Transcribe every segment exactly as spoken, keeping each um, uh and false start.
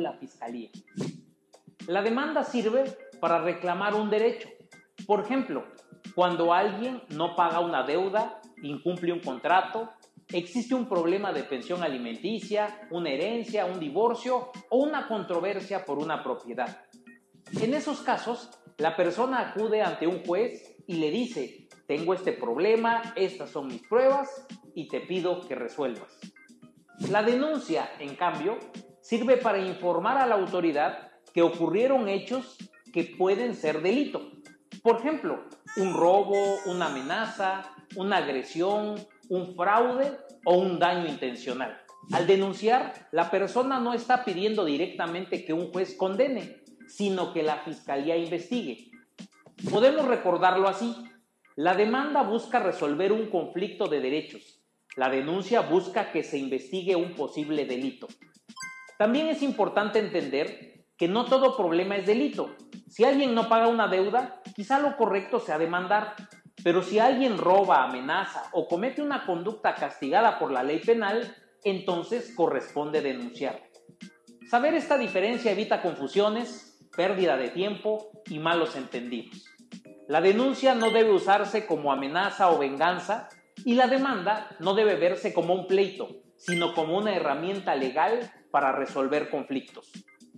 la Fiscalía. La demanda sirve para reclamar un derecho. Por ejemplo, cuando alguien no paga una deuda, incumple un contrato, existe un problema de pensión alimenticia, una herencia, un divorcio o una controversia por una propiedad. En esos casos, la persona acude ante un juez y le dice: tengo este problema, estas son mis pruebas y te pido que resuelvas. La denuncia, en cambio, sirve para informar a la autoridad que ocurrieron hechos que pueden ser delito. Por ejemplo, un robo, una amenaza, una agresión, un fraude o un daño intencional. Al denunciar, la persona no está pidiendo directamente que un juez condene, sino que la Fiscalía investigue. Podemos recordarlo así: la demanda busca resolver un conflicto de derechos. La denuncia busca que se investigue un posible delito. También es importante entender que no todo problema es delito. Si alguien no paga una deuda, quizá lo correcto sea demandar. Pero si alguien roba, amenaza o comete una conducta castigada por la ley penal, entonces corresponde denunciar. Saber esta diferencia evita confusiones, pérdida de tiempo y malos entendidos. La denuncia no debe usarse como amenaza o venganza, y la demanda no debe verse como un pleito, sino como una herramienta legal para resolver conflictos.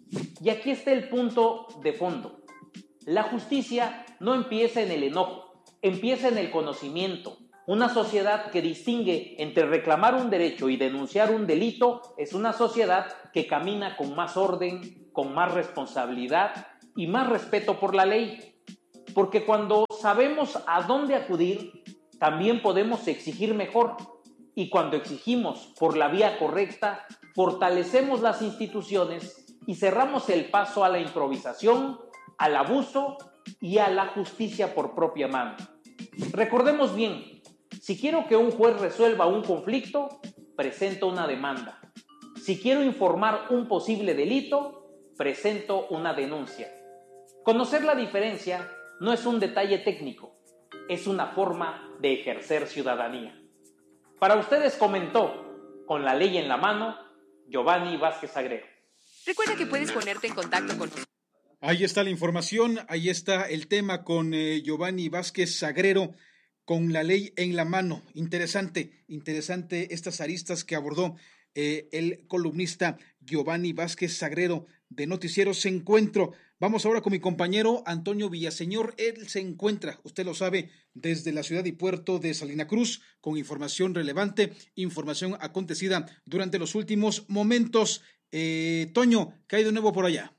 Y aquí está el punto de fondo. La justicia no empieza en el enojo, empieza en el conocimiento. Una sociedad que distingue entre reclamar un derecho y denunciar un delito es una sociedad que camina con más orden, con más responsabilidad y más respeto por la ley. Porque cuando sabemos a dónde acudir, también podemos exigir mejor. Y cuando exigimos por la vía correcta, fortalecemos las instituciones y cerramos el paso a la improvisación, al abuso y a la justicia por propia mano. Recordemos bien: si quiero que un juez resuelva un conflicto, presento una demanda. Si quiero informar un posible delito, presento una denuncia. Conocer la diferencia no es un detalle técnico, es una forma de ejercer ciudadanía. Para ustedes comentó, con la ley en la mano, Giovanni Vázquez Sagrero. Recuerda que puedes ponerte en contacto con nosotros. Ahí está la información, ahí está el tema con eh, Giovanni Vázquez Sagrero, con la ley en la mano. Interesante, interesante estas aristas que abordó eh, el columnista Giovanni Vázquez Sagrero de Noticieros Encuentro. Vamos ahora con mi compañero Antonio Villaseñor. Él se encuentra, usted lo sabe, desde la ciudad y puerto de Salina Cruz, con información relevante, información acontecida durante los últimos momentos. Eh, Toño, ¿qué hay de nuevo por allá?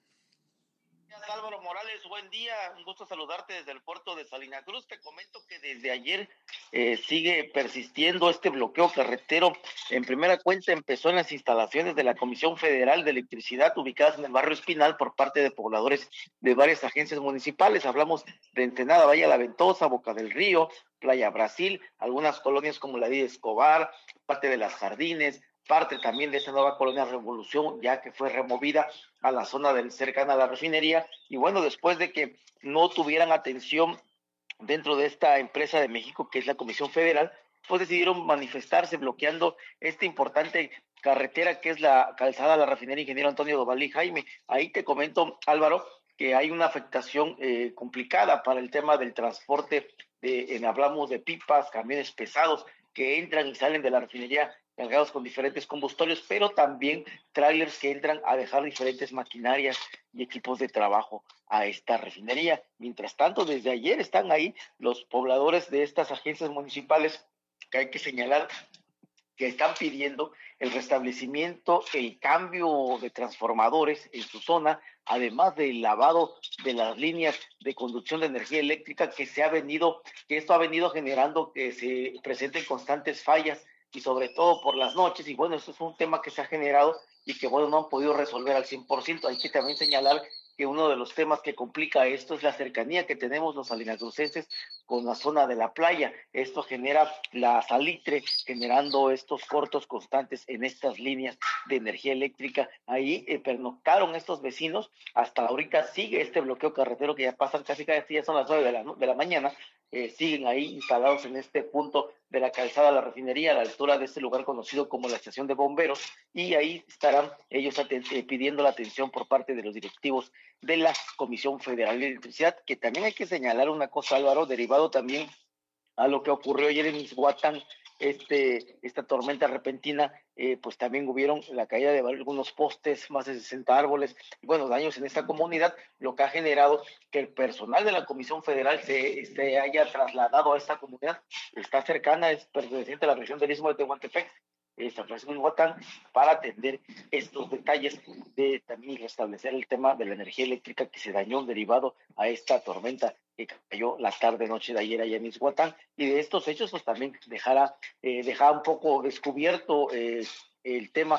Álvaro Morales, buen día, un gusto saludarte desde el puerto de Salina Cruz. Te comento que desde ayer eh, sigue persistiendo este bloqueo carretero. En primera cuenta empezó en las instalaciones de la Comisión Federal de Electricidad, ubicadas en el barrio Espinal, por parte de pobladores de varias agencias municipales. Hablamos de Ensenada, Valle La Ventosa, Boca del Río, Playa Brasil, algunas colonias como la de Escobar, parte de Las Jardines, parte también de esta nueva colonia Revolución, ya que fue removida a la zona del, cercana a la refinería. Y bueno, después de que no tuvieran atención dentro de esta empresa de México, que es la Comisión Federal, pues decidieron manifestarse bloqueando esta importante carretera que es la calzada a la refinería Ingeniero Antonio Dovalí Jaime. Ahí te comento, Álvaro, que hay una afectación eh, complicada para el tema del transporte, de, en, hablamos de pipas, camiones pesados que entran y salen de la refinería cargados con diferentes combustorios, pero también trailers que entran a dejar diferentes maquinarias y equipos de trabajo a esta refinería. Mientras tanto, desde ayer están ahí los pobladores de estas agencias municipales, que hay que señalar que están pidiendo el restablecimiento, el cambio de transformadores en su zona, además del lavado de las líneas de conducción de energía eléctrica que se ha venido, que esto ha venido generando que se presenten constantes fallas, y sobre todo por las noches. Y bueno, esto es un tema que se ha generado y que bueno, no han podido resolver al cien por ciento. Hay que también señalar que uno de los temas que complica esto es la cercanía que tenemos los salinacrucenses con la zona de la playa. Esto genera la salitre, generando estos cortos constantes en estas líneas de energía eléctrica. Ahí eh, pernoctaron estos vecinos. Hasta ahorita sigue este bloqueo carretero que ya pasan casi cada día, son las nueve de la, de la mañana. Eh, siguen ahí instalados en este punto de la calzada de la refinería, a la altura de este lugar conocido como la estación de bomberos, y ahí estarán ellos eh, pidiendo la atención por parte de los directivos de la Comisión Federal de Electricidad, que también hay que señalar una cosa, Álvaro, derivado también a lo que ocurrió ayer en Izhuatán, este, esta tormenta repentina, eh, pues también hubieron la caída de algunos postes, más de sesenta árboles, y bueno, daños en esta comunidad, lo que ha generado que el personal de la Comisión Federal se, se haya trasladado a esta comunidad, está cercana, es perteneciente a la región del Istmo de Tehuantepec, eh, San Francisco de Izhuatán, para atender estos detalles de también restablecer el tema de la energía eléctrica que se dañó derivado a esta tormenta que cayó la tarde noche de ayer allá en Izhuatán, y de estos hechos pues también dejará, eh, dejará un poco descubierto eh, el tema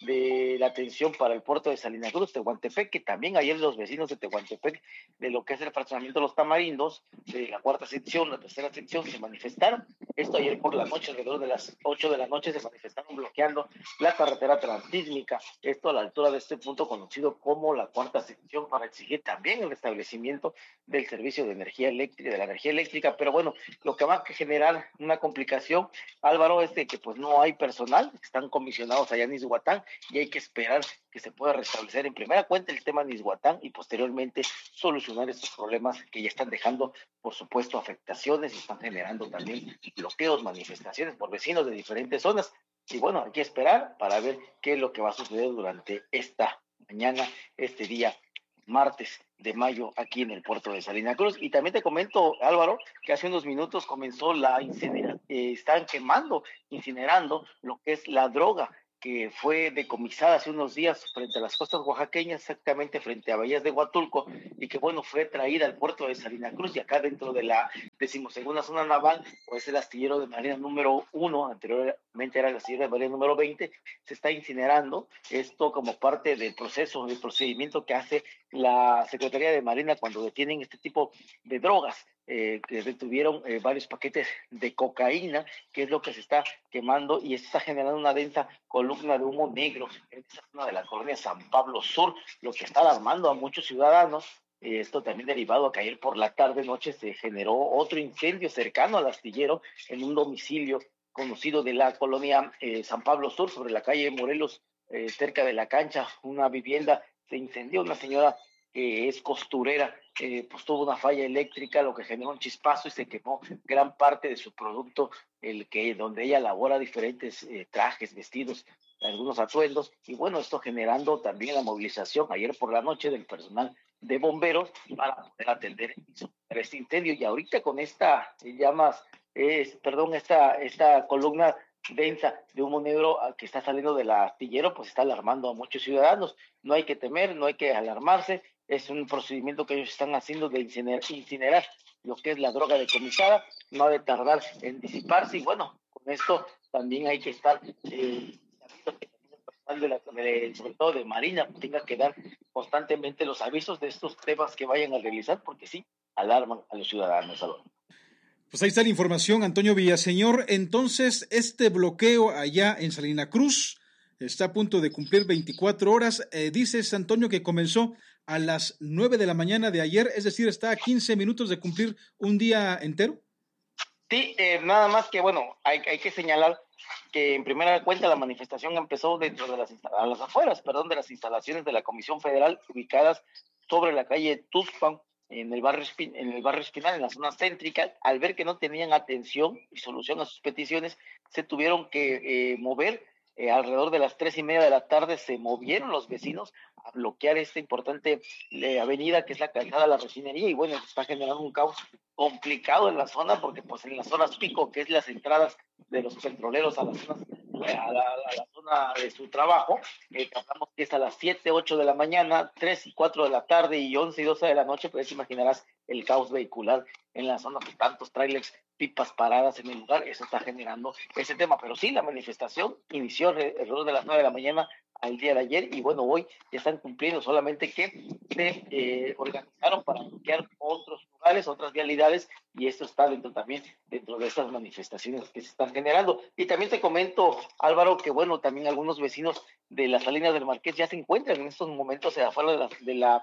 de la atención para el puerto de Salina Cruz, Tehuantepec, que también ayer los vecinos de Tehuantepec, de lo que es el fraccionamiento de los Tamarindos, de la cuarta sección, la tercera sección, se manifestaron. Esto ayer por la noche, alrededor de las ocho de la noche, se manifestaron bloqueando la carretera transísmica, esto a la altura de este punto conocido como la cuarta sección, para exigir también el restablecimiento del servicio de energía eléctrica, de la energía eléctrica. Pero bueno, lo que va a generar una complicación, Álvaro, es de que pues no hay personal, están comisionados allá en Izhuatán, y hay que esperar que se pueda restablecer en primera cuenta el tema de Izhuatán y posteriormente solucionar estos problemas que ya están dejando, por supuesto, afectaciones y están generando también bloqueos, manifestaciones por vecinos de diferentes zonas. Y bueno, hay que esperar para ver qué es lo que va a suceder durante esta mañana, este día martes de mayo, aquí en el puerto de Salina Cruz. Y también te comento, Álvaro, que hace unos minutos comenzó la incineración, eh, están quemando, incinerando lo que es la droga que fue decomisada hace unos días frente a las costas oaxaqueñas, exactamente frente a Bahías de Huatulco, y que bueno, fue traída al puerto de Salina Cruz, y acá dentro de la decimosegunda zona naval, pues el astillero de marina número uno, anteriormente era el astillero de marina número veinte, se está incinerando, esto como parte del proceso, del procedimiento que hace la Secretaría de Marina cuando detienen este tipo de drogas. Eh, que detuvieron eh, varios paquetes de cocaína, que es lo que se está quemando, y está generando una densa columna de humo negro en esta zona de la colonia San Pablo Sur, lo que está alarmando a muchos ciudadanos. Eh, esto también derivado a que ayer por la tarde noche se generó otro incendio cercano al astillero en un domicilio conocido de la colonia eh, San Pablo Sur, sobre la calle Morelos, eh, cerca de la cancha, una vivienda se incendió, una señora que es costurera, eh, pues tuvo una falla eléctrica, lo que generó un chispazo y se quemó gran parte de su producto, el que donde ella elabora diferentes eh, trajes, vestidos, algunos atuendos, y bueno, esto generando también la movilización ayer por la noche del personal de bomberos para poder atender este incendio. Y ahorita con esta llamas, eh, perdón, esta, esta columna densa de humo negro que está saliendo del astillero, pues está alarmando a muchos ciudadanos. No hay que temer, no hay que alarmarse, es un procedimiento que ellos están haciendo de incinerar, incinerar lo que es la droga decomisada, no ha de tardar en disiparse, y bueno, con esto también hay que estar eh, de la, de, sobre todo de Marina, tenga que dar constantemente los avisos de estos temas que vayan a realizar, porque sí, alarman a los ciudadanos. Salón. Pues ahí está la información, Antonio Villaseñor. Entonces, este bloqueo allá en Salina Cruz está a punto de cumplir veinticuatro horas. Eh, dices, Antonio, que comenzó a las nueve de la mañana de ayer, es decir, está a quince minutos de cumplir un día entero. Sí, eh, nada más que, bueno, hay, hay que señalar que en primera cuenta la manifestación empezó dentro de las, a las afueras, perdón, de las instalaciones de la Comisión Federal ubicadas sobre la calle Tuxpan, en el barrio en el barrio Espinal, en la zona céntrica. Al ver que no tenían atención y solución a sus peticiones, se tuvieron que eh, mover. Eh, alrededor de las tres y media de la tarde se movieron los vecinos a bloquear esta importante eh, avenida que es la calzada de la refinería, y bueno, está generando un caos complicado en la zona, porque pues en las zonas pico, que es las entradas de los petroleros a las zonas, a la, a la zona de su trabajo, eh, hablamos que es a las siete, ocho de la mañana, tres y cuatro de la tarde y once y doce de la noche, pues imaginarás el caos vehicular en la zona, con tantos trailers, pipas paradas en el lugar, eso está generando ese tema. Pero sí, la manifestación inició alrededor de las nueve de la mañana al día de ayer, y bueno, hoy ya están cumpliendo, solamente que se eh, organizaron para bloquear otros lugares, otras vialidades, y esto está dentro también, dentro de estas manifestaciones que se están generando. Y también te comento, Álvaro, que bueno, también algunos vecinos de las Salinas del Marqués ya se encuentran en estos momentos afuera de la, de la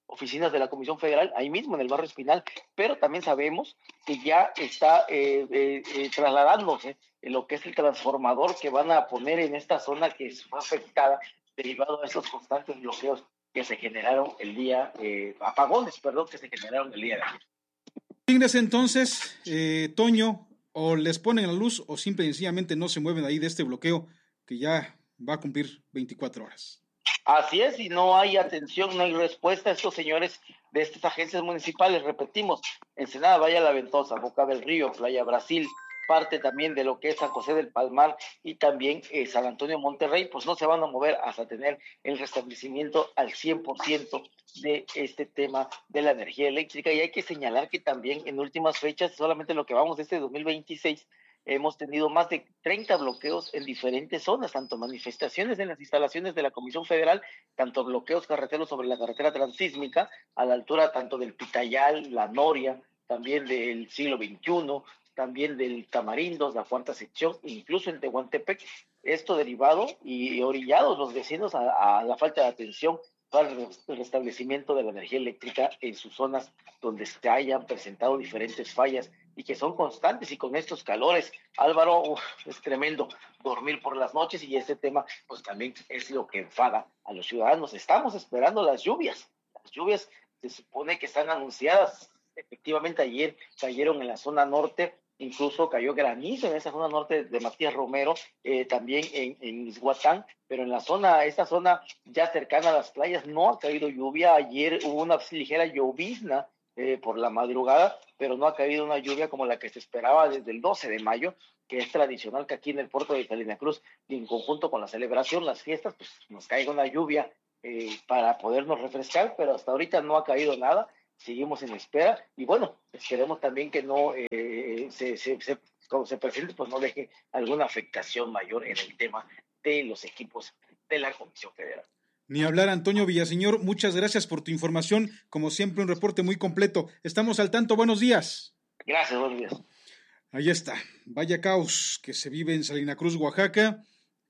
oficinas de la Comisión Federal, ahí mismo en el barrio Espinal, pero también sabemos que ya está eh, eh, eh, trasladándose en lo que es el transformador que van a poner en esta zona que fue afectada derivado de esos constantes bloqueos que se generaron el día, eh, apagones, perdón, que se generaron el día de ayer. Fíjense entonces, eh, Toño, o les ponen la luz o simple y sencillamente no se mueven ahí de este bloqueo que ya va a cumplir veinticuatro horas. Así es, y no hay atención, no hay respuesta a estos señores de estas agencias municipales. Repetimos, Ensenada, Valle La Ventosa, Boca del Río, Playa Brasil, parte también de lo que es San José del Palmar y también eh, San Antonio Monterrey, pues no se van a mover hasta tener el restablecimiento al cien por ciento de este tema de la energía eléctrica. Y hay que señalar que también en últimas fechas, solamente lo que vamos de este dos mil veintiséis, hemos tenido más de treinta bloqueos en diferentes zonas, tanto manifestaciones en las instalaciones de la Comisión Federal, tanto bloqueos carreteros sobre la carretera transísmica, a la altura tanto del Pitayal, La Noria, también del siglo veintiuno, también del Tamarindos, la cuarta sección, incluso en Tehuantepec. Esto derivado y orillados los vecinos a, a la falta de atención para el restablecimiento de la energía eléctrica en sus zonas donde se hayan presentado diferentes fallas y que son constantes. Y con estos calores, Álvaro, uf, es tremendo dormir por las noches, y este tema pues también es lo que enfada a los ciudadanos. Estamos esperando las lluvias. Las lluvias se supone que están anunciadas. Efectivamente, ayer cayeron en la zona norte, incluso cayó granizo en esa zona norte de Matías Romero, eh, también en, en Izhuatán, pero en la zona, esta zona ya cercana a las playas no ha caído lluvia. Ayer hubo una ligera llovizna eh, por la madrugada, pero no ha caído una lluvia como la que se esperaba desde el doce de mayo, que es tradicional que aquí en el puerto de Salina Cruz, y en conjunto con la celebración, las fiestas, pues nos caiga una lluvia eh, para podernos refrescar, pero hasta ahorita no ha caído nada. Seguimos en espera y bueno, esperemos también que no eh, se, se, se, como se presente, pues no deje alguna afectación mayor en el tema de los equipos de la Comisión Federal. Ni hablar, Antonio Villaseñor, muchas gracias por tu información, como siempre un reporte muy completo. Estamos al tanto, buenos días. Gracias, buenos días. Ahí está, vaya caos que se vive en Salina Cruz, Oaxaca,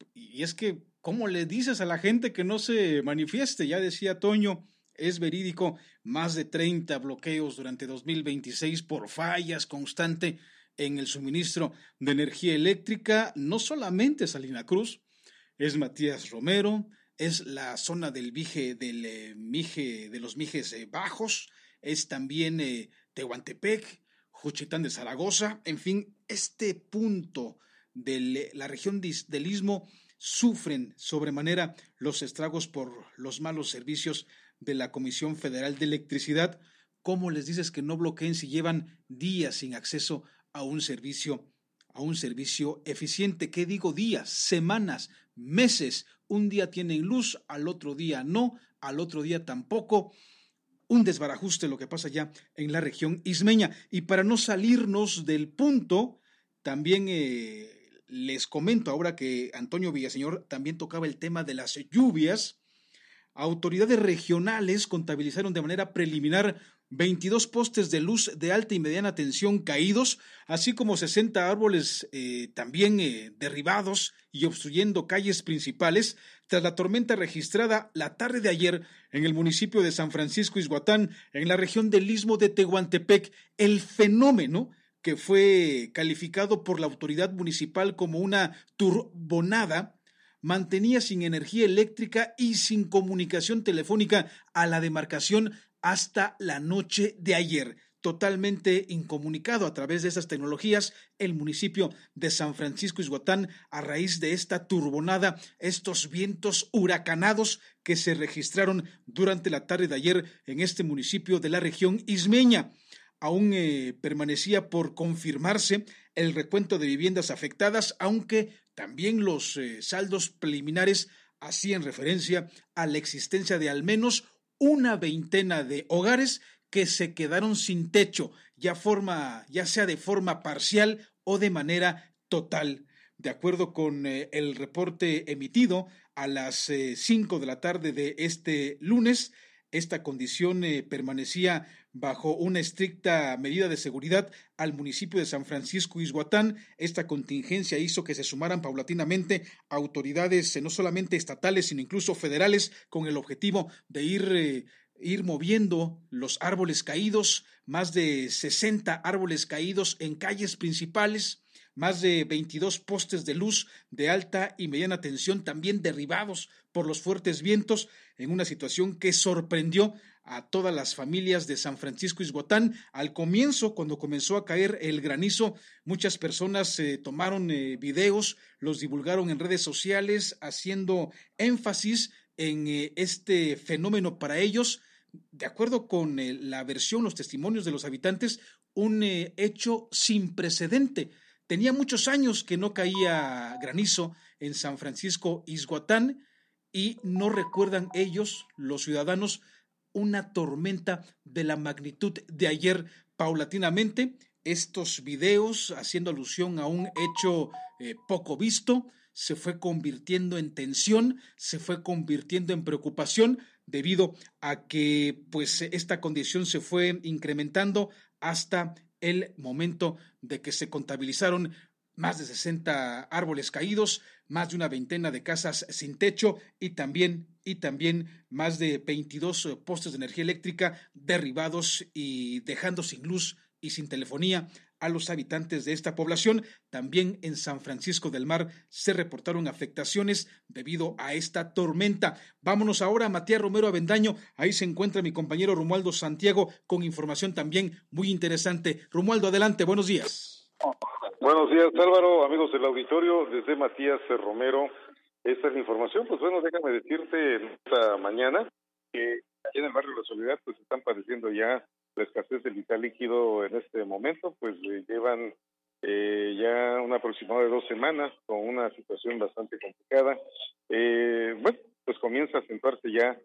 y es que, ¿cómo le dices a la gente que no se manifieste? Ya decía Toño, es verídico, más de treinta bloqueos durante dos mil veintiséis por fallas constantes en el suministro de energía eléctrica. No solamente Salina Cruz, es Matías Romero, es la zona del Vije, del eh, Mije, de los Mijes eh, Bajos, es también eh, Tehuantepec, Juchitán de Zaragoza. En fin, este punto de la región del Istmo sufren sobremanera los estragos por los malos servicios de la Comisión Federal de Electricidad. ¿Cómo les dices que no bloqueen si llevan días sin acceso a un servicio, a un servicio eficiente? ¿Qué digo días? Semanas, meses. Un día tienen luz, al otro día no, al otro día tampoco. Un desbarajuste lo que pasa ya en la región ismeña. Y para no salirnos del punto, también eh, les comento ahora que Antonio Villaseñor también tocaba el tema de las lluvias. Autoridades regionales contabilizaron de manera preliminar veintidós postes de luz de alta y mediana tensión caídos, así como sesenta árboles eh, también eh, derribados y obstruyendo calles principales tras la tormenta registrada la tarde de ayer en el municipio de San Francisco Izhuatán, en la región del Istmo de Tehuantepec. El fenómeno, que fue calificado por la autoridad municipal como una turbonada, mantenía sin energía eléctrica y sin comunicación telefónica a la demarcación hasta la noche de ayer. Totalmente incomunicado a través de estas tecnologías, el municipio de San Francisco Izhuatán, a raíz de esta turbonada, estos vientos huracanados que se registraron durante la tarde de ayer en este municipio de la región ismeña. Aún eh, permanecía por confirmarse el recuento de viviendas afectadas, aunque también los eh, saldos preliminares hacían referencia a la existencia de al menos una veintena de hogares que se quedaron sin techo, ya, forma, ya sea de forma parcial o de manera total. De acuerdo con eh, el reporte emitido a las eh, cinco de la tarde de este lunes, esta condición eh, permanecía bajo una estricta medida de seguridad al municipio de San Francisco Izhuatán. Esta contingencia hizo que se sumaran paulatinamente autoridades eh, no solamente estatales, sino incluso federales, con el objetivo de ir eh, ir moviendo los árboles caídos, más de sesenta árboles caídos en calles principales, más de veintidós postes de luz de alta y mediana tensión también derribados por los fuertes vientos, en una situación que sorprendió a todas las familias de San Francisco Ixhuatán. Al comienzo, cuando comenzó a caer el granizo, muchas personas eh, tomaron eh, videos, los divulgaron en redes sociales, haciendo énfasis en eh, este fenómeno para ellos. De acuerdo con eh, la versión, los testimonios de los habitantes, un eh, hecho sin precedente. Tenía muchos años que no caía granizo en San Francisco Ixhuatán y no recuerdan ellos, los ciudadanos, una tormenta de la magnitud de ayer. Paulatinamente, estos videos, haciendo alusión a un hecho eh, poco visto, se fue convirtiendo en tensión, se fue convirtiendo en preocupación, debido a que pues esta condición se fue incrementando hasta el momento de que se contabilizaron más de sesenta árboles caídos, más de una veintena de casas sin techo y también, y también más de veintidós postes de energía eléctrica derribados y dejando sin luz y sin telefonía a los habitantes de esta población. También en San Francisco del Mar se reportaron afectaciones debido a esta tormenta. Vámonos ahora a Matías Romero Avendaño. Ahí se encuentra mi compañero Romualdo Santiago con información también muy interesante. Romualdo, adelante, buenos días. Buenos días, Álvaro, amigos del auditorio, desde Matías Romero. Esta es la información. Pues bueno, déjame decirte esta mañana que aquí en el barrio de La Soledad pues están padeciendo ya la escasez del vital líquido en este momento, pues eh, llevan eh, ya un aproximado de dos semanas con una situación bastante complicada. Eh, bueno, pues comienza a acentuarse ya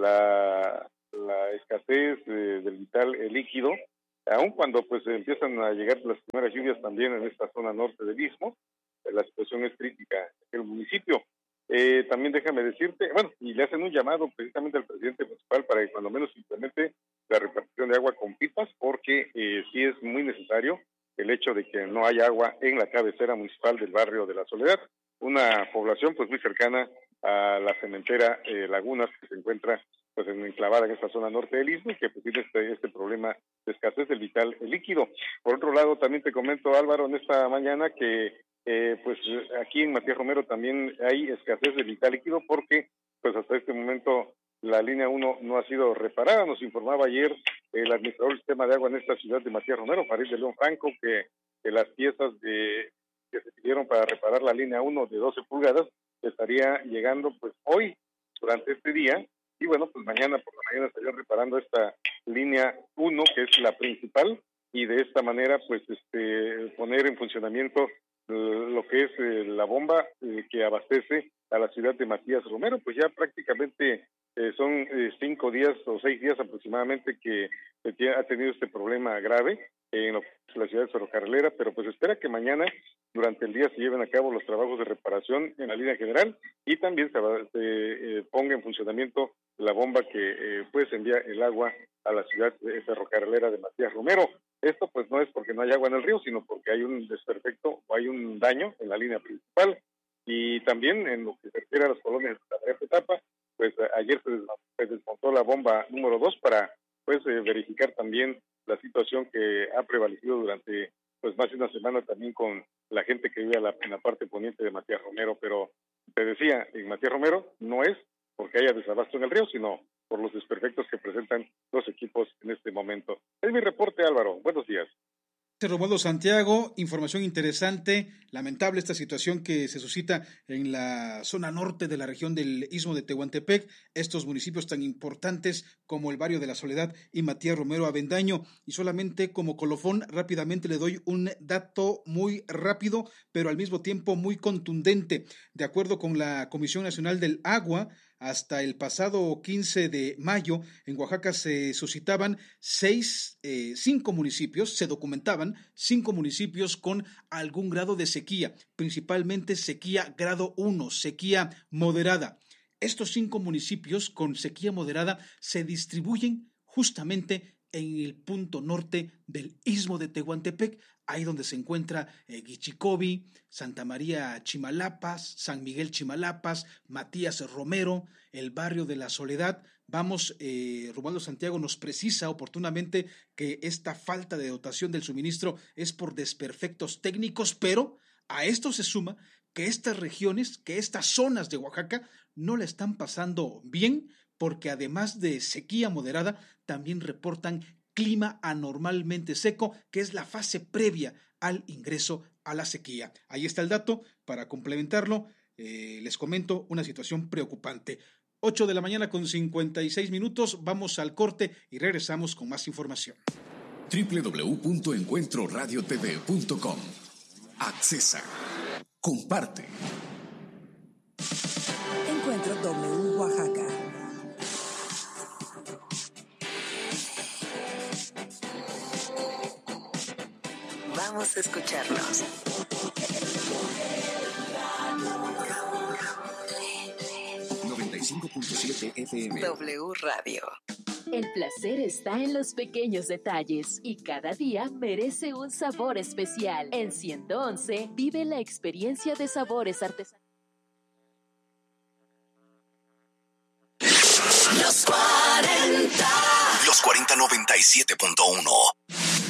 la, la escasez eh, del vital líquido, aun cuando pues empiezan a llegar las primeras lluvias también en esta zona norte del Istmo. La situación es crítica en el municipio. Eh, también déjame decirte, bueno, y le hacen un llamado precisamente al presidente municipal para que cuando menos implemente la repartición de agua con pipas, porque eh, sí es muy necesario el hecho de que no haya agua en la cabecera municipal del barrio de La Soledad, una población pues muy cercana a la cementera eh, Lagunas, que se encuentra pues enclavada en esta zona norte del Istmo, que pues tiene este, este problema de escasez del vital líquido. Por otro lado, también te comento, Álvaro, en esta mañana que eh, pues aquí en Matías Romero también hay escasez de vital líquido, porque pues hasta este momento la línea uno no ha sido reparada. Nos informaba ayer el administrador del sistema de agua en esta ciudad de Matías Romero, Farid de León Franco, que, que las piezas de que se pidieron para reparar la línea uno de doce pulgadas estaría llegando pues hoy, durante este día, y bueno, pues mañana por la mañana estarían reparando esta línea uno, que es la principal, y de esta manera pues este poner en funcionamiento eh, lo que es eh, la bomba eh, que abastece a la ciudad de Matías Romero. Pues ya prácticamente eh, son eh, cinco días o seis días aproximadamente que eh, ha tenido este problema grave en lo que es la ciudad de ferrocarrilera, pero pues espera que mañana durante el día se lleven a cabo los trabajos de reparación en la línea general y también se, se eh, ponga en funcionamiento la bomba que eh, pues envía el agua a la ciudad de ferrocarrilera de Matías Romero. Esto pues no es porque no hay agua en el río, sino porque hay un desperfecto o hay un daño en la línea principal. Y también en lo que se refiere a las colonias de la primera etapa, pues ayer se, des, se desmontó la bomba número dos para pues eh, verificar también la situación que ha prevalecido durante pues más de una semana también con la gente que vive a la, en la parte poniente de Matías Romero. Pero te decía, en Matías Romero no es porque haya desabasto en el río, sino por los desperfectos que presentan los equipos en este momento. Es mi reporte, Álvaro. Buenos días. Romualdo Santiago, información interesante, lamentable esta situación que se suscita en la zona norte de la región del Istmo de Tehuantepec, estos municipios tan importantes como el barrio de La Soledad y Matías Romero Avendaño. Y solamente como colofón, rápidamente le doy un dato muy rápido, pero al mismo tiempo muy contundente. De acuerdo con la Comisión Nacional del Agua, hasta el pasado quince de mayo, en Oaxaca se suscitaban seis, eh, cinco municipios, se documentaban cinco municipios con algún grado de sequía, principalmente sequía grado uno, sequía moderada. Estos cinco municipios con sequía moderada se distribuyen justamente en el punto norte del Istmo de Tehuantepec, ahí donde se encuentra eh, Guichicobi, Santa María Chimalapas, San Miguel Chimalapas, Matías Romero, el barrio de la Soledad. Vamos, eh, Romualdo Santiago nos precisa oportunamente que esta falta de dotación del suministro es por desperfectos técnicos, pero a esto se suma que estas regiones, que estas zonas de Oaxaca no la están pasando bien, porque además de sequía moderada, también reportan clima anormalmente seco, que es la fase previa al ingreso a la sequía. Ahí está el dato. Para complementarlo, eh, les comento una situación preocupante. ocho de la mañana con cincuenta y seis minutos, vamos al corte y regresamos con más información. doble u doble u doble u punto encuentro radio t v punto com. Accesa. Comparte. Encuentro W Oaxaca. Vamos a escucharnos. noventa y cinco punto siete F M. W Radio. El placer está en los pequeños detalles y cada día merece un sabor especial. En ciento once vive la experiencia de sabores artesanales. Los cuarenta. Los cuarenta noventa y siete punto uno.